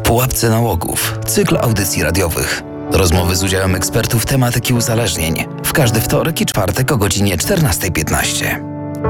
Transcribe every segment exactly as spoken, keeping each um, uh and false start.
Pułapce nałogów. Cykl audycji radiowych. Rozmowy z udziałem ekspertów tematyki uzależnień. W każdy wtorek i czwartek o godzinie czternasta piętnaście.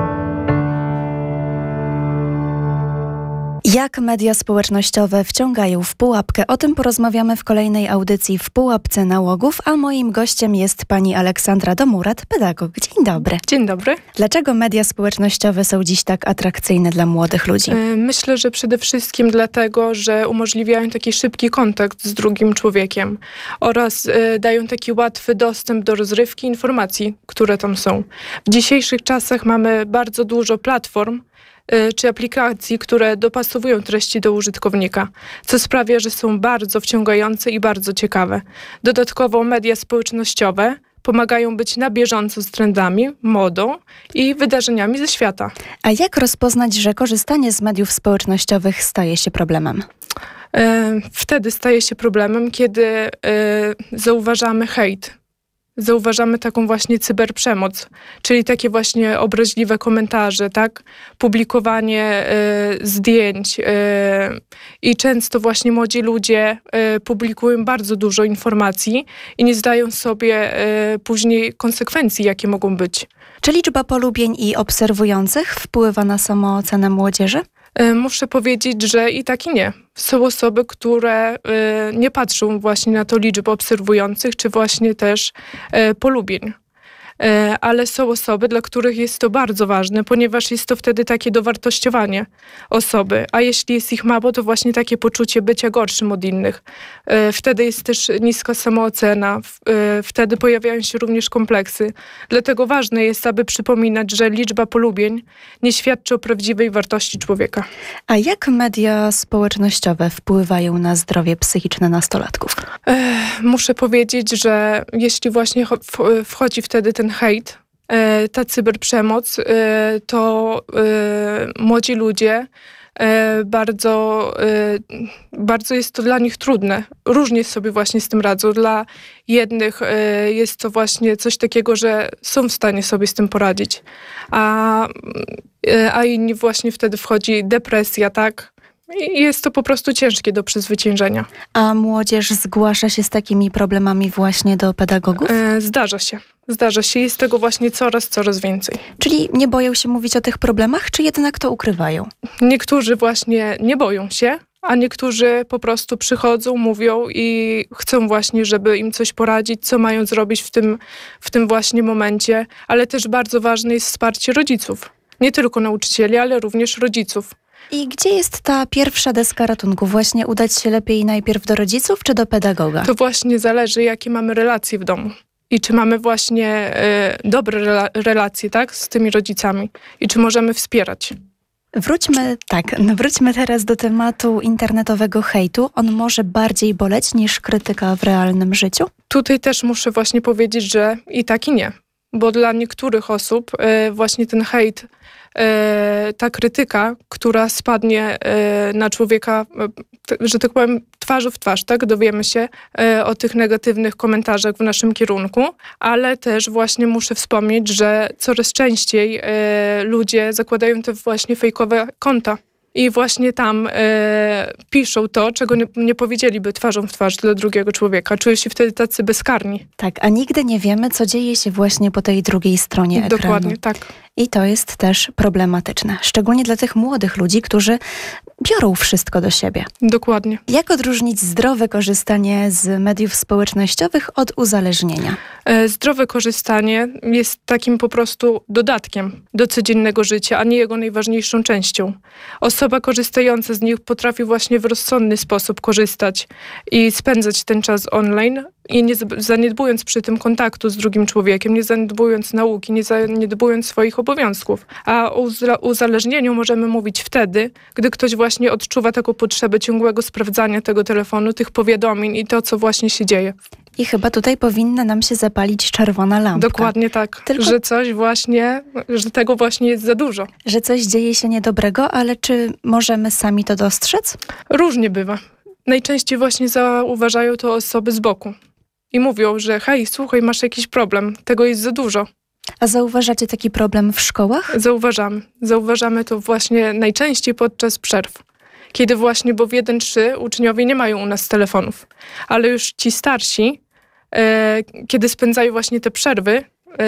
Jak media społecznościowe wciągają w pułapkę? O tym porozmawiamy w kolejnej audycji w Pułapce nałogów, a moim gościem jest pani Aleksandra Domurat, pedagog. Dzień dobry. Dzień dobry. Dlaczego media społecznościowe są dziś tak atrakcyjne dla młodych ludzi? Myślę, że przede wszystkim dlatego, że umożliwiają taki szybki kontakt z drugim człowiekiem oraz dają taki łatwy dostęp do rozrywki informacji, które tam są. W dzisiejszych czasach mamy bardzo dużo platform czy aplikacji, które dopasowują treści do użytkownika, co sprawia, że są bardzo wciągające i bardzo ciekawe. Dodatkowo media społecznościowe pomagają być na bieżąco z trendami, modą i wydarzeniami ze świata. A jak rozpoznać, że korzystanie z mediów społecznościowych staje się problemem? Wtedy staje się problemem, kiedy zauważamy hejt. Zauważamy taką właśnie cyberprzemoc, czyli takie właśnie obraźliwe komentarze, tak? Publikowanie y, zdjęć y, i często właśnie młodzi ludzie y, publikują bardzo dużo informacji i nie zdają sobie y, później konsekwencji, jakie mogą być. Czy liczba polubień i obserwujących wpływa na samoocenę młodzieży? Muszę powiedzieć, że i tak i nie. Są osoby, które y, nie patrzą właśnie na to liczbę obserwujących, czy właśnie też y, polubień. Y, ale są osoby, dla których jest to bardzo ważne, ponieważ jest to wtedy takie dowartościowanie osoby. A jeśli jest ich mało, to właśnie takie poczucie bycia gorszym od innych. Y, wtedy jest też niska samoocena, y, wtedy pojawiają się również kompleksy. Dlatego ważne jest, aby przypominać, że liczba polubień nie świadczy o prawdziwej wartości człowieka. A jak media społecznościowe wpływają na zdrowie psychiczne nastolatków? Ech, muszę powiedzieć, że jeśli właśnie wchodzi wtedy ten hejt, ta cyberprzemoc, to młodzi ludzie bardzo, bardzo jest to dla nich trudne. Różnie sobie właśnie z tym radzą. Dla jednych jest to właśnie coś takiego, że są w stanie sobie z tym poradzić, a, a inni właśnie wtedy wchodzi depresja, tak? I jest to po prostu ciężkie do przezwyciężenia. A młodzież zgłasza się z takimi problemami właśnie do pedagogów? Zdarza się. Zdarza się. Jest tego właśnie coraz, coraz więcej. Czyli nie boją się mówić o tych problemach, czy jednak to ukrywają? Niektórzy właśnie nie boją się, a niektórzy po prostu przychodzą, mówią i chcą właśnie, żeby im coś poradzić, co mają zrobić w tym, w tym właśnie momencie. Ale też bardzo ważne jest wsparcie rodziców. Nie tylko nauczycieli, ale również rodziców. I gdzie jest ta pierwsza deska ratunku? Właśnie udać się lepiej najpierw do rodziców czy do pedagoga? To właśnie zależy, jakie mamy relacje w domu. I czy mamy właśnie y, dobre rela- relacje, tak, z tymi rodzicami. I czy możemy wspierać. Wróćmy, tak, no wróćmy teraz do tematu internetowego hejtu. On może bardziej boleć niż krytyka w realnym życiu? Tutaj też muszę właśnie powiedzieć, że i tak i nie. Bo dla niektórych osób y, właśnie ten hejt, ta krytyka, która spadnie na człowieka, że tak powiem, twarzą w twarz, tak? Dowiemy się o tych negatywnych komentarzach w naszym kierunku, ale też właśnie muszę wspomnieć, że coraz częściej ludzie zakładają te właśnie fejkowe konta. I właśnie tam e, piszą to, czego nie, nie powiedzieliby twarzą w twarz dla drugiego człowieka. Czują się wtedy tacy bezkarni. Tak, a nigdy nie wiemy, co dzieje się właśnie po tej drugiej stronie ekranu. Dokładnie, tak. I to jest też problematyczne. Szczególnie dla tych młodych ludzi, którzy biorą wszystko do siebie. Dokładnie. Jak odróżnić zdrowe korzystanie z mediów społecznościowych od uzależnienia? E, zdrowe korzystanie jest takim po prostu dodatkiem do codziennego życia, a nie jego najważniejszą częścią. Osoba korzystająca z nich potrafi właśnie w rozsądny sposób korzystać i spędzać ten czas online i nie zaniedbując przy tym kontaktu z drugim człowiekiem, nie zaniedbując nauki, nie zaniedbując swoich obowiązków. A o uzależnieniu możemy mówić wtedy, gdy ktoś właśnie odczuwa taką potrzebę ciągłego sprawdzania tego telefonu, tych powiadomień i to, co właśnie się dzieje. I chyba tutaj powinna nam się zapalić czerwona lampka. Dokładnie tak, Tylko... że coś właśnie, że tego właśnie jest za dużo. Że coś dzieje się niedobrego, ale czy możemy sami to dostrzec? Różnie bywa. Najczęściej właśnie zauważają to osoby z boku i mówią, że hej, słuchaj, masz jakiś problem, tego jest za dużo. A zauważacie taki problem w szkołach? Zauważamy. Zauważamy to właśnie najczęściej podczas przerw. Kiedy właśnie, bo w jeden trzy uczniowie nie mają u nas telefonów, ale już ci starsi, e, kiedy spędzają właśnie te przerwy, e,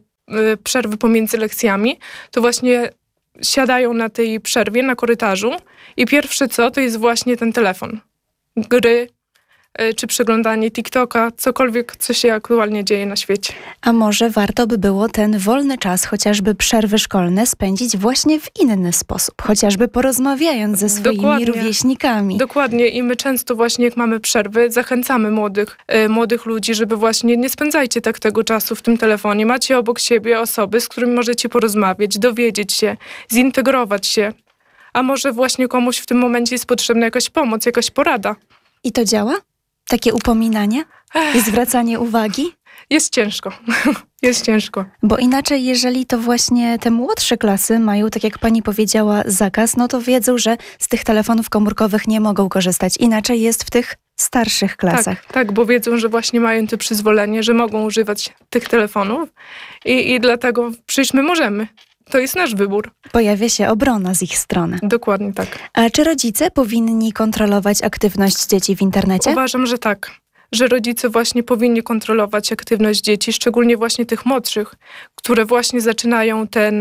e, przerwy pomiędzy lekcjami, to właśnie siadają na tej przerwie, na korytarzu i pierwsze co, to jest właśnie ten telefon. Gry, czy przeglądanie TikToka, cokolwiek, co się aktualnie dzieje na świecie. A może warto by było ten wolny czas, chociażby przerwy szkolne, spędzić właśnie w inny sposób, chociażby porozmawiając ze swoimi Dokładnie. rówieśnikami. Dokładnie i my często właśnie jak mamy przerwy, zachęcamy młodych, e, młodych ludzi, żeby właśnie nie spędzajcie tak tego czasu w tym telefonie. Macie obok siebie osoby, z którymi możecie porozmawiać, dowiedzieć się, zintegrować się. A może właśnie komuś w tym momencie jest potrzebna jakaś pomoc, jakaś porada. I to działa? Takie upominanie i zwracanie uwagi? Jest ciężko. Jest ciężko. Bo inaczej, jeżeli to właśnie te młodsze klasy mają, tak jak pani powiedziała, zakaz, no to wiedzą, że z tych telefonów komórkowych nie mogą korzystać. Inaczej jest w tych starszych klasach. Tak, tak, bo wiedzą, że właśnie mają to przyzwolenie, że mogą używać tych telefonów i, i dlatego przecież my możemy. To jest nasz wybór. Pojawia się obrona z ich strony. Dokładnie tak. A czy rodzice powinni kontrolować aktywność dzieci w internecie? Uważam, że tak. Że rodzice właśnie powinni kontrolować aktywność dzieci, szczególnie właśnie tych młodszych, które właśnie zaczynają ten,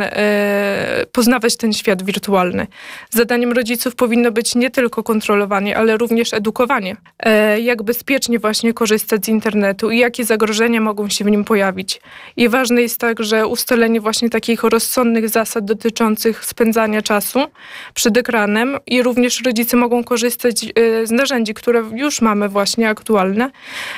e, poznawać ten świat wirtualny. Zadaniem rodziców powinno być nie tylko kontrolowanie, ale również edukowanie. E, jak bezpiecznie właśnie korzystać z internetu i jakie zagrożenia mogą się w nim pojawić. I ważne jest także ustalenie właśnie takich rozsądnych zasad dotyczących spędzania czasu przed ekranem i również rodzice mogą korzystać e, z narzędzi, które już mamy właśnie aktualne,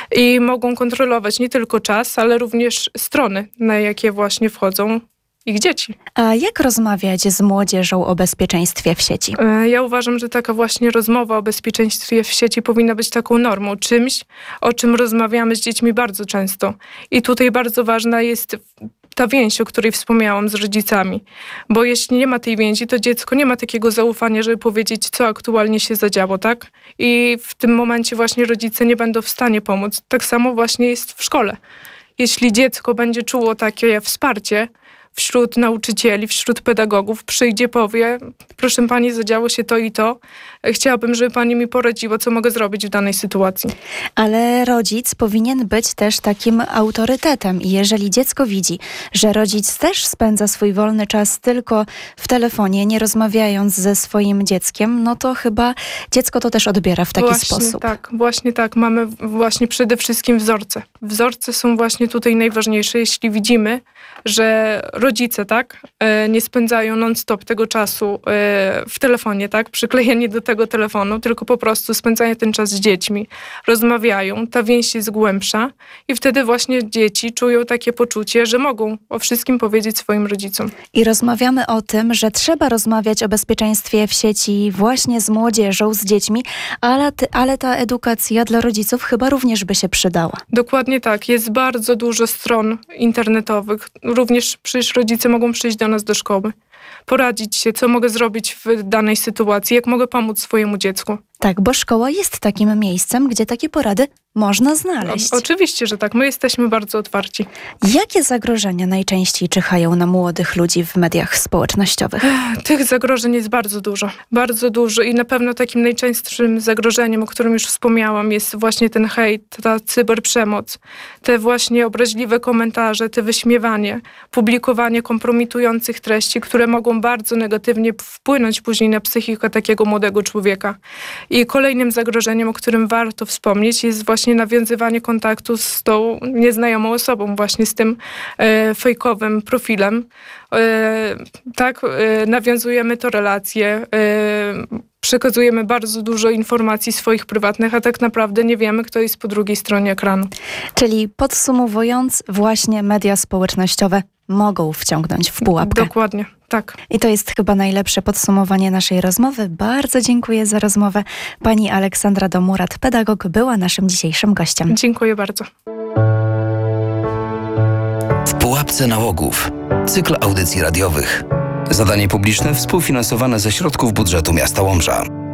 i mogą kontrolować nie tylko czas, ale również strony, na jakie właśnie wchodzą ich dzieci. A jak rozmawiać z młodzieżą o bezpieczeństwie w sieci? Ja uważam, że taka właśnie rozmowa o bezpieczeństwie w sieci powinna być taką normą, czymś, o czym rozmawiamy z dziećmi bardzo często. I tutaj bardzo ważna jest ta więź, o której wspomniałam z rodzicami. Bo jeśli nie ma tej więzi, to dziecko nie ma takiego zaufania, żeby powiedzieć, co aktualnie się zadziało, tak? I w tym momencie właśnie rodzice nie będą w stanie pomóc. Tak samo właśnie jest w szkole. Jeśli dziecko będzie czuło takie wsparcie wśród nauczycieli, wśród pedagogów, przyjdzie, powie, proszę pani, zadziało się to i to. Chciałabym, żeby pani mi poradziła, co mogę zrobić w danej sytuacji. Ale rodzic powinien być też takim autorytetem i jeżeli dziecko widzi, że rodzic też spędza swój wolny czas tylko w telefonie, nie rozmawiając ze swoim dzieckiem, no to chyba dziecko to też odbiera w taki właśnie sposób. Tak, właśnie tak. Mamy właśnie przede wszystkim wzorce. Wzorce są właśnie tutaj najważniejsze, jeśli widzimy, że rodzice, tak, nie spędzają non-stop tego czasu w telefonie, tak, przyklejeni do tego telefonu, tylko po prostu spędzają ten czas z dziećmi, rozmawiają, ta więź jest głębsza i wtedy właśnie dzieci czują takie poczucie, że mogą o wszystkim powiedzieć swoim rodzicom. I rozmawiamy o tym, że trzeba rozmawiać o bezpieczeństwie w sieci właśnie z młodzieżą, z dziećmi, ale, ale ta edukacja dla rodziców chyba również by się przydała. Dokładnie tak. Jest bardzo dużo stron internetowych. Również przecież rodzice mogą przyjść do nas do szkoły, poradzić się, co mogę zrobić w danej sytuacji, jak mogę pomóc swojemu dziecku. Tak, bo szkoła jest takim miejscem, gdzie takie porady można znaleźć. O, oczywiście, że tak. My jesteśmy bardzo otwarci. Jakie zagrożenia najczęściej czyhają na młodych ludzi w mediach społecznościowych? Tych zagrożeń jest bardzo dużo. Bardzo dużo i na pewno takim najczęstszym zagrożeniem, o którym już wspomniałam, jest właśnie ten hejt, ta cyberprzemoc, te właśnie obraźliwe komentarze, te wyśmiewanie, publikowanie kompromitujących treści, które mogą bardzo negatywnie wpłynąć później na psychikę takiego młodego człowieka. I kolejnym zagrożeniem, o którym warto wspomnieć, jest właśnie nawiązywanie kontaktu z tą nieznajomą osobą, właśnie z tym e, fejkowym profilem. E, tak, e, nawiązujemy to relacje, e, przekazujemy bardzo dużo informacji swoich prywatnych, a tak naprawdę nie wiemy, kto jest po drugiej stronie ekranu. Czyli podsumowując, właśnie media społecznościowe mogą wciągnąć w pułapkę. Dokładnie, tak. I to jest chyba najlepsze podsumowanie naszej rozmowy. Bardzo dziękuję za rozmowę. Pani Aleksandra Domurat, pedagog, była naszym dzisiejszym gościem. Dziękuję bardzo. W pułapce nałogów. Cykl audycji radiowych. Zadanie publiczne współfinansowane ze środków budżetu miasta Łomża.